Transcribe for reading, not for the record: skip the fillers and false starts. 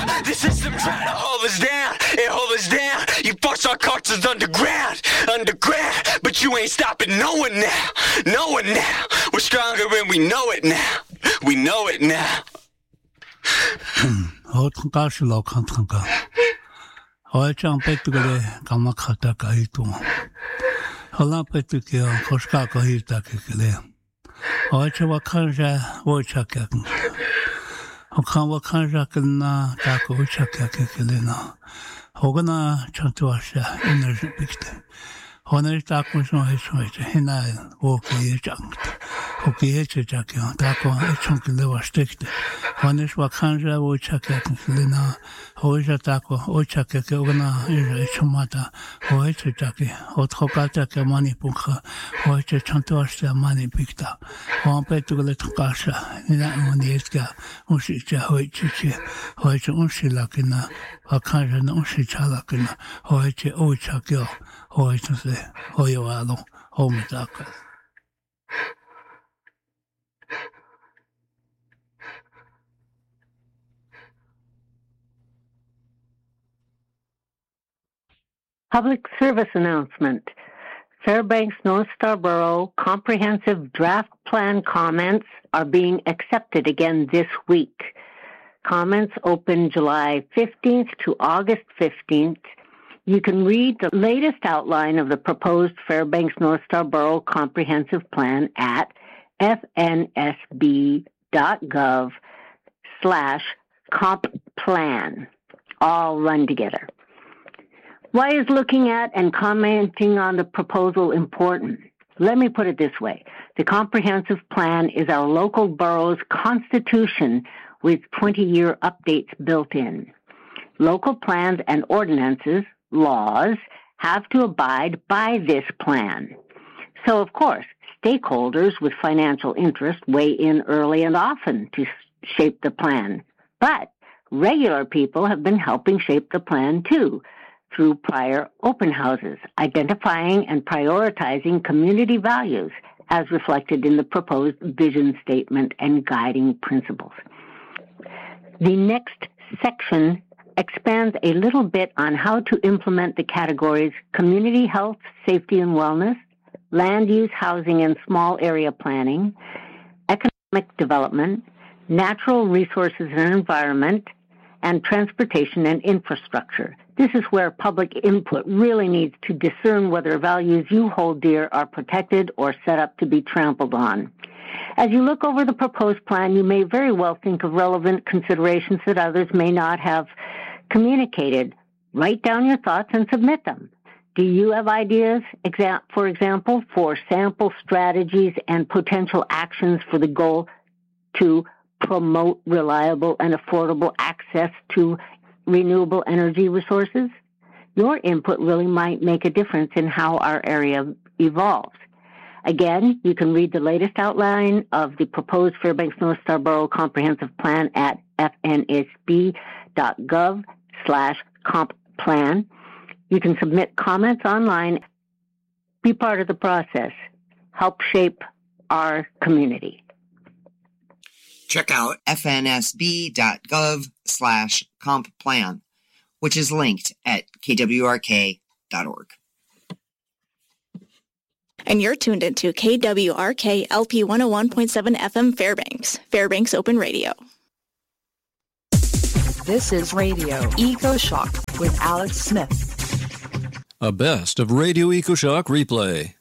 The system trying to hold us down. It hold us down. You force our cultures underground. But you ain't stopping no one now. We're stronger and we know it now. We know it now. 오늘 딱무슨 해서 해나 오케이 장다 오케이 해서 작게 딱고 총길래 왔을때 오늘 와칸자 오차게 근데나 호이자 딱고 오차게 오거나 이제 좀마다 호이자 작게 어떻게 많이 본가 호이자 천도 왔어 많이 빅다 원배도를 통과사 이나 오니스가 우시자 호이자 우시라기나 와칸자는 우시자라기나 호이자 오차게 Public service announcement. Fairbanks North Star Borough comprehensive draft plan comments are being accepted again this week. Comments open July 15th to August 15th. You can read the latest outline of the proposed Fairbanks North Star Borough Comprehensive Plan at fnsb.gov/compplan, all run together. Why is looking at and commenting on the proposal important? Let me put it this way. The comprehensive plan is our local borough's constitution with 20-year updates built in. Local plans and ordinances, laws, have to abide by this plan. So, of course, stakeholders with financial interest weigh in early and often to shape the plan. But regular people have been helping shape the plan, too, through prior open houses, identifying and prioritizing community values as reflected in the proposed vision statement and guiding principles. The next section expands a little bit on how to implement the categories community health, safety and wellness, land use, housing and small area planning, economic development, natural resources and environment, and transportation and infrastructure. This is where public input really needs to discern whether values you hold dear are protected or set up to be trampled on. As you look over the proposed plan, you may very well think of relevant considerations that others may not have communicated. Write down your thoughts and submit them. Do you have ideas, for example, for sample strategies and potential actions for the goal to promote reliable and affordable access to renewable energy resources? Your input really might make a difference in how our area evolves. Again, you can read the latest outline of the proposed Fairbanks North Star Borough Comprehensive Plan at fnsb.gov/compplan. You can submit comments online. Be part of the process. Help shape our community. Check out fnsb.gov/compplan, which is linked at kwrk.org. And you're tuned into KWRK LP 101.7 FM Fairbanks, Fairbanks Open Radio. This is Radio EcoShock with Alex Smith. A best of Radio EcoShock replay.